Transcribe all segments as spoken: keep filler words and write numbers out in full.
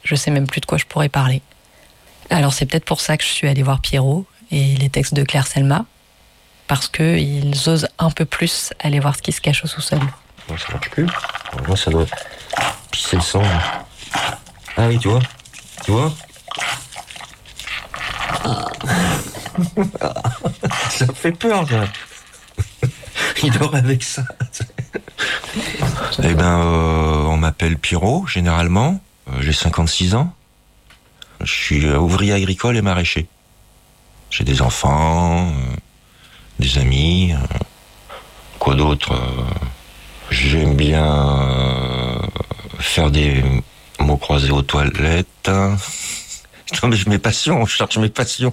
je sais même plus de quoi je pourrais parler. Alors c'est peut-être pour ça que je suis allée voir Pierrot et les textes de Claire Selma, parce qu'ils osent un peu plus aller voir ce qui se cache au sous-sol. Moi, ça marche plus. Moi, ça doit pisser le sang. Ah oui, tu vois. Tu vois. Ça me fait peur, ça. Il dort avec ça. Eh ben, euh, on m'appelle Pierrot, généralement. Euh, j'ai cinquante-six ans. Je suis ouvrier agricole et maraîcher. J'ai des enfants, euh, des amis. Euh, quoi d'autre euh, J'aime bien euh, faire des mots croisés aux toilettes. Non, mais je mes passions, je cherche mes passions.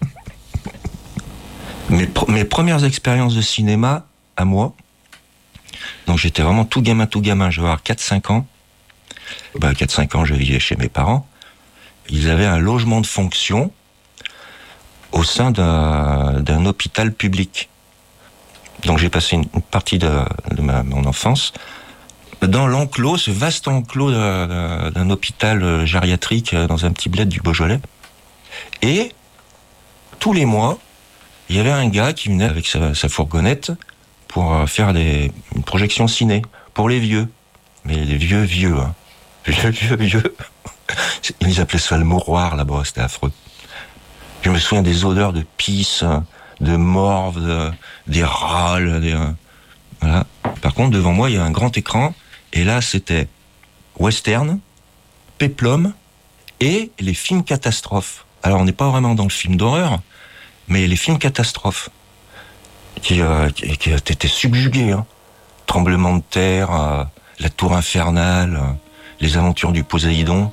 mes, pr- mes premières expériences de cinéma, à moi, donc j'étais vraiment tout gamin, tout gamin, je vais avoir quatre cinq ans. Bah, quatre cinq ans, je vivais chez mes parents. Ils avaient un logement de fonction au sein d'un, d'un hôpital public. Donc j'ai passé une, une partie de, de ma, mon enfance dans l'enclos, ce vaste enclos de, de, d'un hôpital gériatrique dans un petit bled du Beaujolais. Et tous les mois, il y avait un gars qui venait avec sa, sa fourgonnette pour faire des, une projection ciné pour les vieux. Mais les vieux, vieux, hein. Vieux, vieux, vieux. Ils appelaient ça le mouroir là-bas, c'était affreux. Je me souviens des odeurs de pisse, de morve, de, des râles, des, voilà. Par contre, devant moi, il y a un grand écran, et là, c'était western, péplum, et les films catastrophes. Alors, on n'est pas vraiment dans le film d'horreur, mais les films catastrophes, qui, euh, qui, qui étaient subjugués, hein. Tremblement de terre, euh, la tour infernale, euh, les aventures du Poséidon.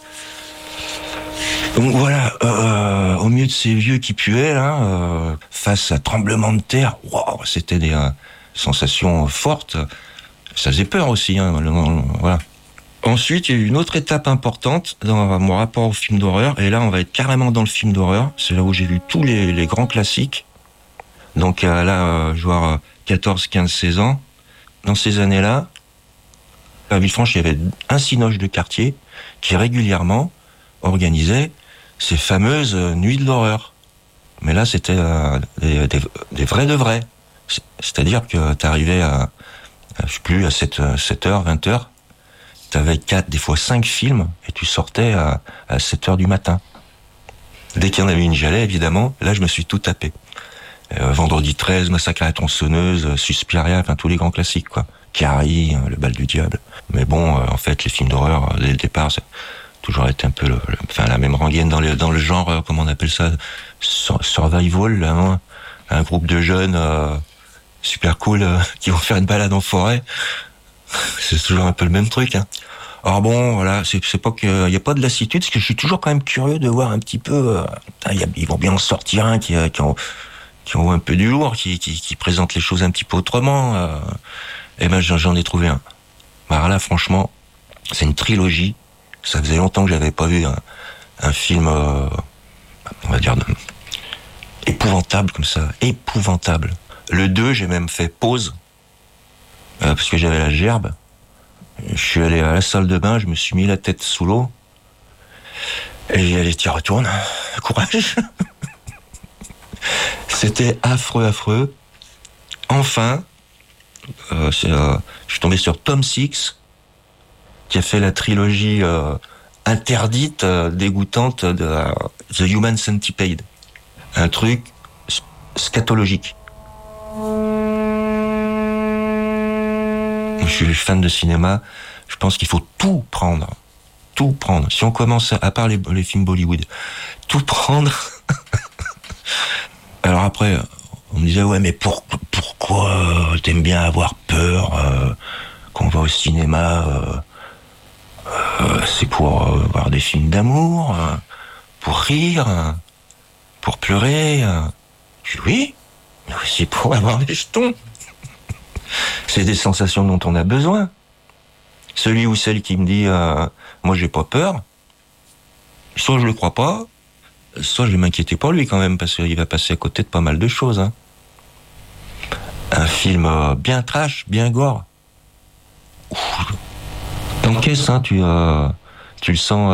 Donc voilà, euh, au milieu de ces vieux qui puaient, là, euh, face à tremblement de terre, waouh, c'était des euh, sensations fortes. Ça faisait peur aussi, hein, le, le, voilà. Ensuite, il y a eu une autre étape importante dans mon rapport au film d'horreur, et là, on va être carrément dans le film d'horreur. C'est là où j'ai vu tous les, les grands classiques. Donc euh, là, euh, je vais avoir quatorze, quinze, seize ans. Dans ces années-là, à Villefranche, il y avait un cinoche de quartier qui régulièrement organisait ces fameuses nuits de l'horreur. Mais là, c'était euh, des, des, des vrais de vrais. C'est-à-dire que t'arrivais à, à, je sais plus, à sept heures, vingt heures, t'avais quatre, des fois cinq films, et tu sortais à, à sept heures du matin. Dès qu'il y en avait une, j'y allais, évidemment. Là, je me suis tout tapé. Euh, Vendredi treize, Massacre à la tronçonneuse, Suspiria, enfin tous les grands classiques, quoi. Carrie, Le bal du diable. Mais bon, euh, en fait, les films d'horreur, dès le départ, c'est toujours été un peu le, le, enfin, la même rengaine dans le, dans le genre, euh, comment on appelle ça, survival, là, hein, un groupe de jeunes euh, super cool euh, qui vont faire une balade en forêt. C'est toujours un peu le même truc, hein. Alors bon, voilà, c'est, c'est pas que, y a pas de lassitude, parce que je suis toujours quand même curieux de voir un petit peu, euh, y a, ils vont bien en sortir un qui, qui, ont, qui ont un peu du lourd, qui, qui, qui présente les choses un petit peu autrement. Euh, et ben j'en, j'en ai trouvé un. Alors là, franchement, c'est une trilogie. Ça faisait longtemps que j'avais pas vu un, un film, euh, on va dire, de, épouvantable comme ça, épouvantable. Le deux, j'ai même fait pause, euh, parce que j'avais la gerbe. Je suis allé à la salle de bain, je me suis mis la tête sous l'eau, et j'ai dit, tiens, retourne, courage. C'était affreux, affreux. Enfin, euh, c'est, euh, je suis tombé sur Tom Six, qui a fait la trilogie euh, interdite, euh, dégoûtante de uh, The Human Centipede. Un truc scatologique. Je suis fan de cinéma, je pense qu'il faut tout prendre. Tout prendre. Si on commence, à, à part les, les films Bollywood, tout prendre. Alors après, on me disait, ouais, mais pour, pourquoi euh, t'aimes bien avoir peur euh, qu'on va au cinéma euh, euh, c'est pour euh, voir des films d'amour, euh, pour rire, euh, pour pleurer. Euh. Je dis oui, mais aussi pour avoir des jetons. C'est des sensations dont on a besoin. Celui ou celle qui me dit euh, moi j'ai pas peur, soit je le crois pas, soit je vais m'inquiéter pour lui quand même, parce qu'il va passer à côté de pas mal de choses, hein. Un film euh, bien trash, bien gore. T'encaisses, hein, tu, euh, tu le sens.